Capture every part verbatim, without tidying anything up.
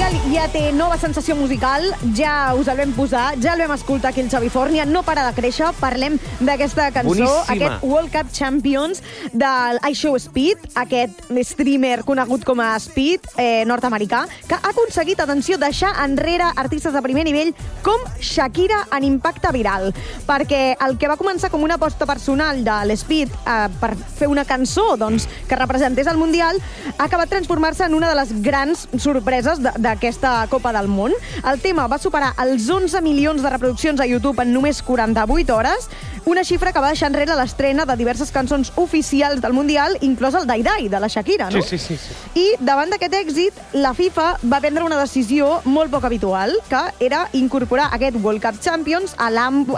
Mundial ja té nova sensació musical, ja us el vam posar, ja el vam escoltar aquí al Xavifornia, no para de créixer, parlem d'aquesta cançó, Boníssima. Aquest World Cup Champions del iShow Speed, aquest streamer conegut com a Speed, eh, nord-americà, que ha aconseguit, atenció, deixar enrere artistes de primer nivell com Shakira en impacte viral, perquè el que va començar com una aposta personal de l'Speed eh, per fer una cançó doncs, que representés el Mundial, ha acabat transformar-se en una de les grans sorpreses d'aquesta Copa del Món. El tema va superar els onze milions de reproduccions a YouTube en només quaranta-vuit hores, una xifra que va deixar enrere l'estrena de diverses cançons oficials del Mundial, inclòs el Dai Dai, de la Shakira, no? Sí, sí, sí, sí. I davant d'aquest èxit, la FIFA va prendre una decisió molt poc habitual, que era incorporar aquest World Cup Champions a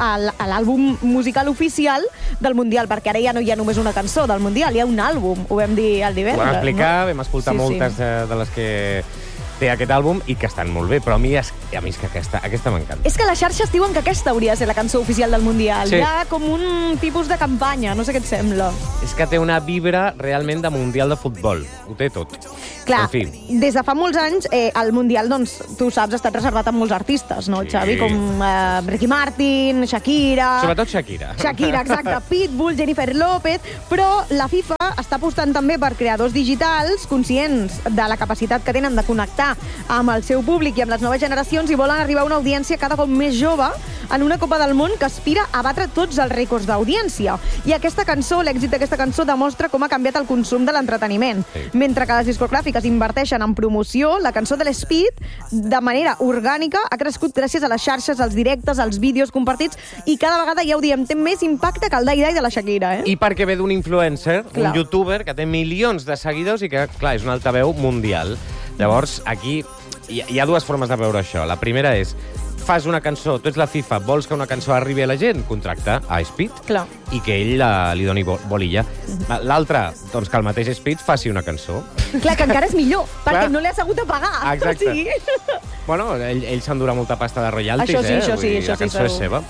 l'àlbum musical oficial del Mundial, perquè ara ja no hi ha només una cançó del Mundial, hi ha un àlbum, ho vam dir el divendres. Ho vam explicar, no? vam escoltar Sí, sí. moltes de, de les que té aquest àlbum i que estan molt bé, però a mi és, a mi és que aquesta, aquesta m'encanta. És que les xarxes diuen que aquesta hauria de ser la cançó oficial del Mundial. Sí. Hi ha com un tipus de campanya, no sé què et sembla. És que té una vibra realment de Mundial de futbol. Ho té tot. Clar, En fi. des de fa molts anys, eh, el Mundial, doncs, tu saps, ha estat reservat a molts artistes, no, Sí. Xavi? Com eh, Ricky Martin, Shakira... Sobretot Shakira. Shakira, exacte. Pitbull, Jennifer López... Però la FIFA està apostant també per creadors digitals conscients de la capacitat que tenen de connectar amb el seu públic i amb les noves generacions i volen arribar a una audiència cada cop més jove en una Copa del Món que aspira a batre tots els rècords d'audiència. I aquesta cançó, l'èxit d'aquesta cançó, demostra com ha canviat el consum de l'entreteniment. Sí. Mentre que les discogràfiques inverteixen en promoció, la cançó de l'Speed, de manera orgànica, ha crescut gràcies a les xarxes, als directes, als vídeos compartits, i cada vegada, ja ho diem, té més impacte que el Dai Dai de la Shakira, eh? I perquè ve d'un influencer, Clar. un youtuber que té milions de seguidors i que, clar, és un altaveu mundial. Llavors, aquí hi ha, hi ha dues formes de veure això. La primera és, fas una cançó, tu ets la FIFA, vols que una cançó arribi a la gent? Contracta a Speed Clar. i que ell la, li doni bo- bolilla. L'altra, doncs que el mateix Speed faci una cançó. Clar, que encara és millor, perquè Clar. no li has hagut de pagar. Exacte. O sigui... Bueno, ell, ell s'endurà molta pasta de royalties, Això sí, eh? això Vull sí, dir, això la sí, cançó és segur. seva.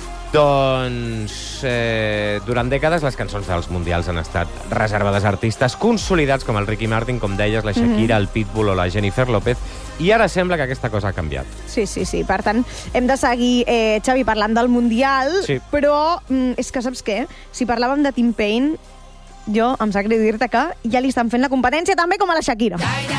Doncs, eh, durant dècades les cançons dels Mundials han estat reservades a artistes consolidats com el Ricky Martin, com deies, la Shakira, el Pitbull o la Jennifer López, i ara sembla que aquesta cosa ha canviat. Sí, sí, sí. Per tant, hem de seguir, eh, Xavi, parlant del Mundial, Sí. però mm, és que, saps què? Si parlàvem de Tim Payne, jo em sap greu dir-te que ja li estan fent la competència també com a la Shakira.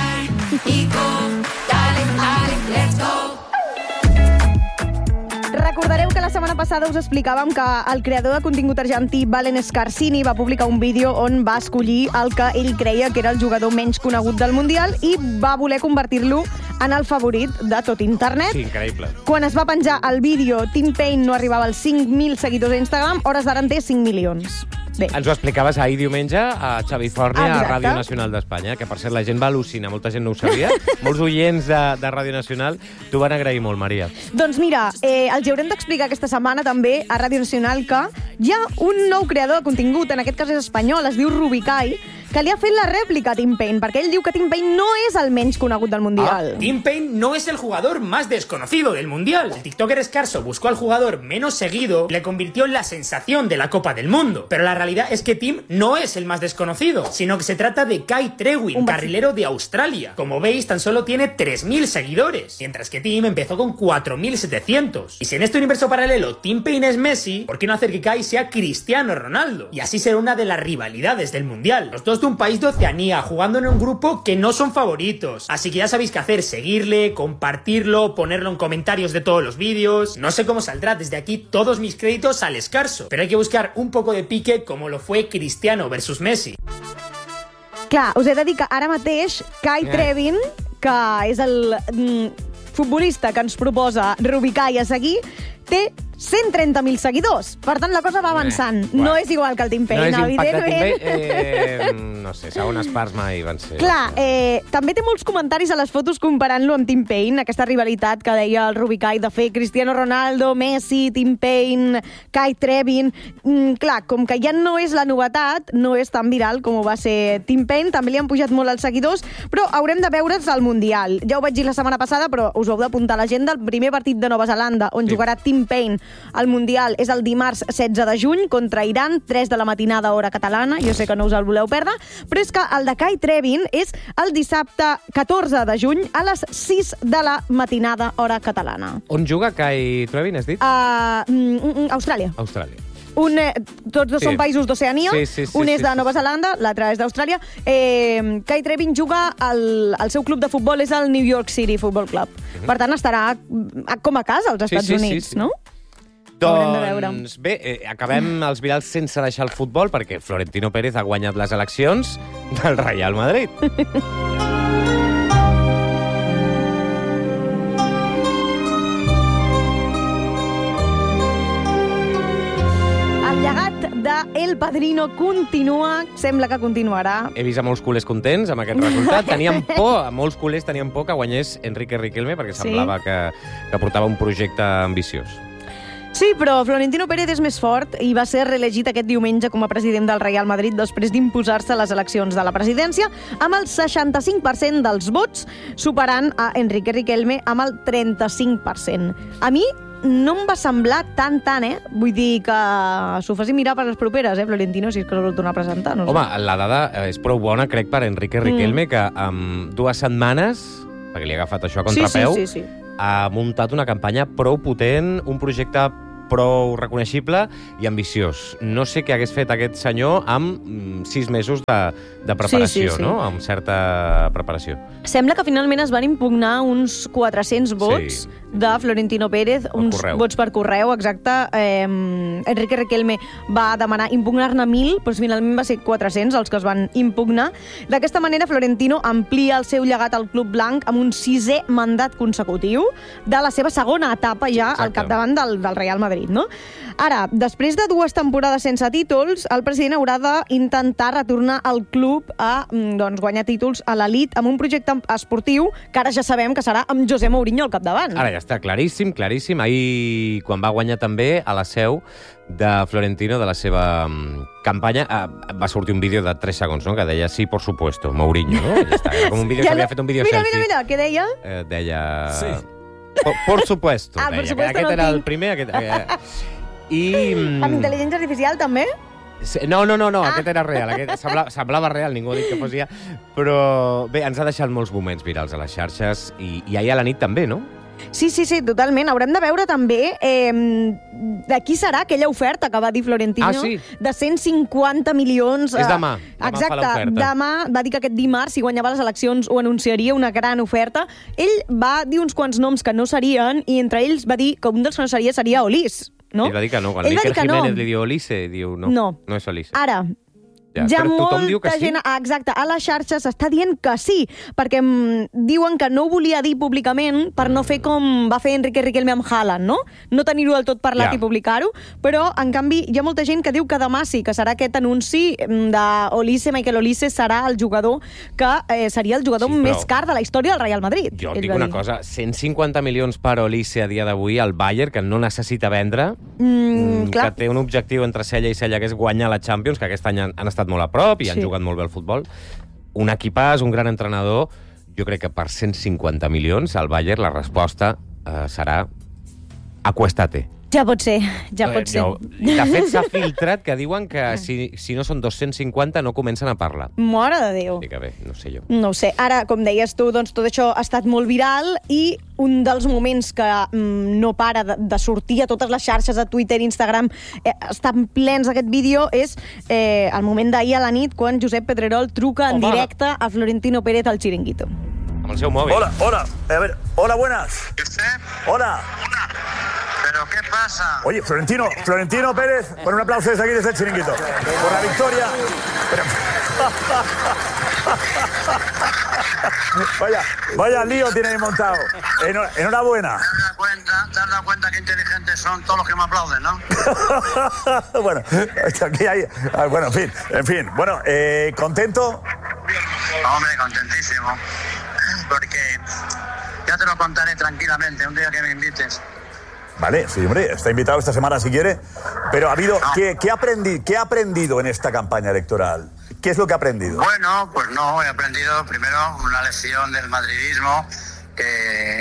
Recordareu que la setmana passada us explicàvem que el creador de contingut argentí Valen Scarsini va publicar un vídeo on va escollir el que ell creia que era el jugador menys conegut del Mundial i va voler convertir-lo en el favorit de tot internet. Sí, increïble. Quan es va penjar el vídeo, Tim Payne no arribava als cinc mil seguidors a Instagram, hores d'ara en té cinc milions. Bé, Ens ho explicaves ahir diumenge a Xavifornia, Exacte. a Ràdio Nacional d'Espanya, que per cert la gent va al·lucinar, molta gent no ho sabia. Molts oients de, de Ràdio Nacional t'ho van agrair molt, Maria. doncs mira, eh, els hi haurem d'explicar aquesta setmana també a Ràdio Nacional que hi ha un nou creador de contingut, en aquest cas és espanyol, es diu Rubicai, que li ha fet la rèplica a Tim Payne, perquè ell diu que Tim Payne no és el menys conegut del Mundial. Ah, Tim Payne no es el jugador más desconocido del Mundial. El TikToker escarso buscó al jugador menos seguido y le convirtió en la sensación de la Copa del Mundo. Pero la realidad es que Tim no es el más desconocido, sino que se trata de Kai Trewin, Un carrilero de Australia. Como veis, tan solo tiene tres mil seguidores, mientras que Tim empezó con cuatro mil setecientos. Y si en este universo paralelo Tim Payne es Messi, ¿por qué no hacer que Kai sea Cristiano Ronaldo? Y así será una de las rivalidades del Mundial. Los dos de un país de Oceanía, jugando en un grupo que no son favoritos. Así que ya sabéis qué hacer, seguirle, compartirlo, ponerlo en comentarios de todos los vídeos. No sé cómo saldrá, desde aquí todos mis créditos al escarso. Pero hay que buscar un poco de pique como lo fue Cristiano versus Messi. Clar, us he de dir que ara mateix Kai Eh. Trewin, que és el mm, futbolista que ens proposa Rubicai a seguir, té cent trenta mil seguidors. Per tant, la cosa va avançant. Eh, no bueno. és igual que el Tim No Payne, és impacte Tim evidentment. Payne, eh, no sé, segones parts mai van ser... Clar, eh, també té molts comentaris a les fotos comparant-lo amb Tim Payne, aquesta rivalitat que deia el Rubicai de fer Cristiano Ronaldo, Messi, Tim Payne, Kai Trewin... Mm, clar, com que ja no és la novetat, no és tan viral com ho va ser Tim Payne, també li han pujat molt els seguidors, però haurem de veure's al Mundial. Ja ho vaig dir la setmana passada, però us ho heu d'apuntar a l'agenda, el primer partit de Nova Zelanda, on Sí. jugarà Tim Payne El Mundial és el dimarts setze de juny contra Iran, tres de la matinada hora catalana. Jo sé que no us el voleu perdre, però és que el de Kai Trevin és el dissabte catorze de juny a les sis de la matinada hora catalana. On juga Kai Trevin, has dit? A uh, mm, Austràlia. Austràlia. Un, eh, tots dos sí. són països d'Oceania, sí, sí, sí, un és sí, de sí, Nova Zelanda, l'altre és d'Austràlia. Eh, Kai Trevin juga, al, el seu club de futbol és el New York City Football Club. Uh-huh. Per tant, estarà com a casa als Estats sí, sí, Units, sí, sí. no? Doncs bé, eh, acabem els virals sense deixar el futbol perquè Florentino Pérez ha guanyat les eleccions del Real Madrid. El llegat de El Padrino continua, sembla que continuarà. He vist a molts culers contents amb aquest resultat. Teníem por, a molts culers tenien por que guanyés Enrique Riquelme perquè semblava sí. que, que portava un projecte ambiciós. Sí, però Florentino Pérez és més fort i va ser reelegit aquest diumenge com a president del Real Madrid després d'imposar-se a les eleccions de la presidència amb el seixanta-cinc per cent dels vots, superant a Enrique Riquelme amb el trenta-cinc per cent. A mi no em va semblar tant, tant, eh? Vull dir que s'ho faci mirar per les properes, eh, Florentino, si és que s'ho vol tornar a presentar. No sé. Home, la dada és prou bona, crec, per Enrique Riquelme, mm. que en dues setmanes, perquè li ha agafat això a contrapeu, sí, sí, sí, sí. ha muntat una campanya prou potent, un projecte prou reconeixible i ambiciós. No sé què hagués fet aquest senyor amb mm, sis mesos de, de preparació, sí, sí, sí. no? Amb certa preparació. Sembla que finalment es van impugnar uns quatre-cents vots sí. de Florentino Pérez, per uns correu. vots per correu, exacte. Eh, Enrique Riquelme va demanar impugnar-ne mil, però finalment va ser quatre-cents els que es van impugnar. D'aquesta manera, Florentino amplia el seu llegat al Club Blanc amb un sisè mandat consecutiu de la seva segona etapa ja exacte. al capdavant del, del Real Madrid. No? Ara, després de dues temporades sense títols, el president haurà d'intentar retornar al club a doncs, guanyar títols a l'elit amb un projecte esportiu que ara ja sabem que serà amb José Mourinho al capdavant. Ara ja està claríssim, claríssim. Ahir, quan va guanyar també a la seu de Florentino, de la seva campanya, va sortir un vídeo de tres segons, no? Que deia sí, por supuesto, Mourinho, no? Ja està, era com un vídeo ja que havia fet un vídeo mira, selfie. Mira, mira, què deia? Eh, deia... Sí. Por, por supuesto. Ah, deia. por supuesto aquest no era tinc. el primer. Aquest, eh, i... Amb intel·ligència artificial, també? No, no, no, no, ah. aquest era real. Aquest semblava, semblava real, ningú ha dit que fos ja. Però bé, ens ha deixat molts moments virals a les xarxes i, i ahir a la nit també, no? Sí, sí, sí, totalment. Haurem de veure també eh, de qui serà aquella oferta que va dir Florentino ah, sí? de cent cinquanta milions. És demà. demà Exacte, demà va dir que aquest dimarts, si guanyava les eleccions, ho anunciaria, una gran oferta. Ell va dir uns quants noms que no serien i entre ells va dir que un dels que no seria seria Olís. No? Ell va dir que no. Quan Iker Jiménez no. li diu Olise, diu no, no, no és Olise. Ara, ja, ja molta diu que gent, sí? exacte, a les xarxes està dient que sí, perquè mm, diuen que no ho volia dir públicament per no fer com va fer Enrique Riquelme amb Haaland, no? No tenir-ho del tot parlat ja. i publicar-ho, però, en canvi, hi ha molta gent que diu que demà sí, que serà aquest anunci d'Olise, Michael Olise serà el jugador que eh, seria el jugador sí, més car de la història del Real Madrid. Jo et dic una cosa, cent cinquanta milions per Olise a dia d'avui al Bayern, que no necessita vendre, mm, que té un objectiu entre cella i cella, que és guanyar la Champions, que aquest any han, han estat molt a prop i han sí. jugat molt bé al futbol. Un equipàs, un gran entrenador. Jo crec que per cent cinquanta milions al Bayern la resposta eh, serà acuéstate. Ja pot ser, ja pot ser. No, de fet, s'ha filtrat que diuen que si, si no són dos-cents cinquanta no comencen a parlar. Mare de Déu. Sí que bé, no sé jo. No ho sé. Ara, com deies tu, doncs tot això ha estat molt viral i un dels moments que mm, no para de, de sortir a totes les xarxes, a Twitter, Instagram, eh, estan plens d'aquest vídeo, és eh, el moment d'ahir a la nit quan Josep Pedrerol truca en Home. directe a Florentino Pérez al Chiringuito. Amb el seu mòbil. Hola, hola. A ver, hola, buenas. ¿Josep? Hola. Hola. ¿Pero qué pasa? Oye, Florentino, Florentino Pérez, con un aplauso desde aquí, desde el Chiringuito. Por la victoria. Pero... vaya, vaya lío tiene ahí montado. Enhor- enhorabuena. Te has dado cuenta, te has dado cuenta que inteligentes son todos los que me aplauden, ¿no? bueno, aquí hay... Bueno, en fin, en fin. Bueno, eh, ¿contento? Hombre, contentísimo. Porque ya te lo contaré tranquilamente un día que me invites. Vale, sí, hombre, está invitado esta semana si quiere. Pero ha habido... No. ¿qué, qué, aprendi- ¿Qué ha aprendido en esta campaña electoral? ¿Qué es lo que ha aprendido? Bueno, pues no, he aprendido primero una lección del madridismo que,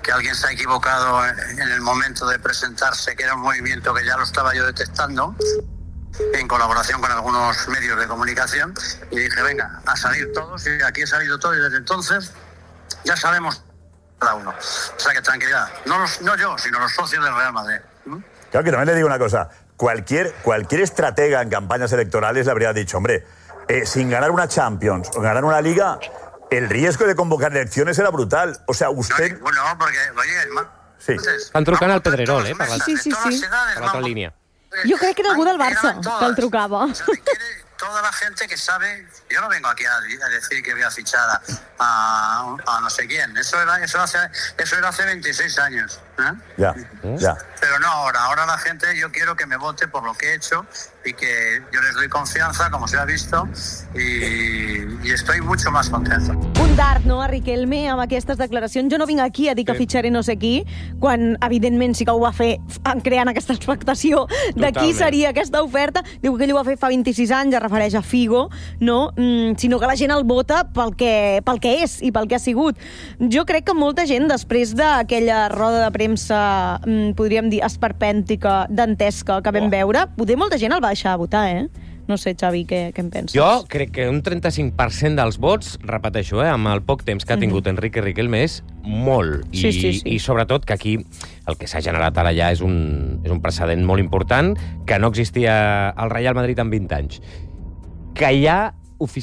que alguien se ha equivocado en el momento de presentarse, que era un movimiento que ya lo estaba yo detectando, en colaboración con algunos medios de comunicación, y dije, venga, a salir todos, y aquí he salido todo, y desde entonces ya sabemos cada uno. O sea que tranquilidad, no, los, no yo, sino los socios del Real Madrid. ¿Mm? Claro que también le digo una cosa, cualquier, cualquier estratega en campañas electorales le habría dicho, hombre, eh, sin ganar una Champions o ganar una Liga, el riesgo de convocar elecciones era brutal. O sea, usted... No, bueno, porque, oye, hermano... Sí. Estan trucant al Pedrerol, eh, per la, Sí, sí, sí. per l'altra línia. Jo crec que era algú del Barça que el trucava. O sea, quiere toda la gente que sabe... Yo no vengo aquí a, a decir que voy a fichar a, a, a no sé quién. Eso era, eso hace, eso era hace veintiséis años. ¿eh? Ya, ya. Pero no ahora. Ahora la gente, yo quiero que me vote por lo que he hecho y que yo les doy confianza, como se ha visto, y, y estoy mucho más contento. Un dart, no, a Riquelme, amb aquestes declaracions. Jo no vinc aquí a dir que Sí. fitxaré no sé qui, quan, evidentment, sí que ho va fer en creant aquesta expectació de qui Totalment. seria aquesta oferta. Diu que ell ho va fer fa vint-i-sis anys, es refereix a Figo, no? Mm, sinó que la gent el vota pel que, pel que és i pel que ha sigut. Jo crec que molta gent, després d'aquella roda de premsa, mm, podríem dir, esperpèntica, dantesca que vam Oh. veure, poder molta gent el va deixar votar, eh? No sé, Xavi, què, què en penses? Jo crec que un trenta-cinc per cent dels vots, repeteixo, eh, amb el poc temps que ha tingut Enrique Riquelme, és molt. I, Sí, sí, sí. I sobretot que aquí el que s'ha generat ara ja és un, és un precedent molt important que no existia al Real Madrid en vint anys. Que hi ha